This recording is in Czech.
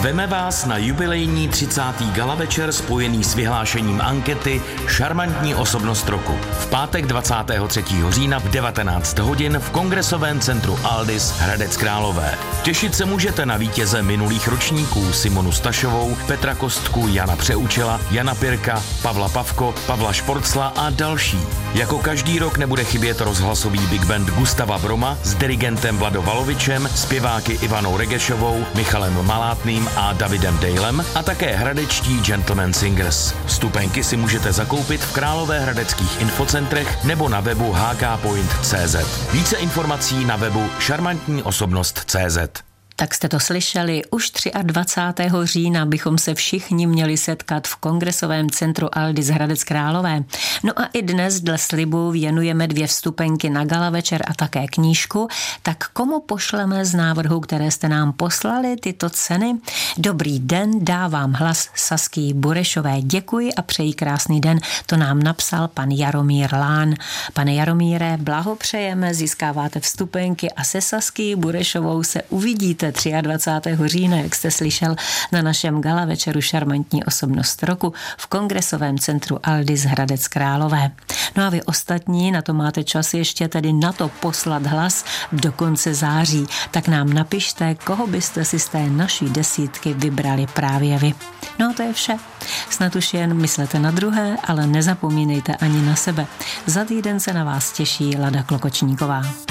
Zveme vás na jubilejní 30. gala večer spojený s vyhlášením ankety Šarmantní osobnost roku. V pátek 23. října v 19 hodin v Kongresovém centru Aldis Hradec Králové. Těšit se můžete na vítěze minulých ročníků Simonu Stašovou, Petra Kostku, Jana Přeučila, Jana Pirka, Pavla Pavko, Pavla Šporcla a další. Jako každý rok nebude chybět rozhlasový big band Gustava Broma s dirigentem Vlado Valovičem, zpěváky Ivanou Regešovou, Michalem Malátným a Davidem Dejlem a také hradečtí Gentleman Singers. Vstupenky si můžete zakoupit v Královéhradeckých infocentrech nebo na webu hkpoint.cz. Více informací na webu šarmantníosobnost.cz. Tak jste to slyšeli, už 23. října bychom se všichni měli setkat v Kongresovém centru Aldis Hradec Králové. No a i dnes dle slibu věnujeme 2 vstupenky na gala večer a také knížku. Tak komu pošleme z návrhů, které jste nám poslali, tyto ceny? Dobrý den, dávám hlas Sasky Burešové. Děkuji a přeji krásný den. To nám napsal pan Jaromír Lán. Pane Jaromíre, blahopřejeme, získáváte vstupenky a se Sasky Burešovou se uvidíte 23. října, jak jste slyšel, na našem gala večeru Šarmantní osobnost roku v Kongresovém centru Aldis Hradec Králové. No a vy ostatní, na to máte čas ještě tedy na to poslat hlas do konce září, tak nám napište, koho byste si z té naší desítky vybrali právě vy. No a to je vše. Snad už jen myslete na druhé, ale nezapomínejte ani na sebe. Za týden se na vás těší Lada Klokočníková.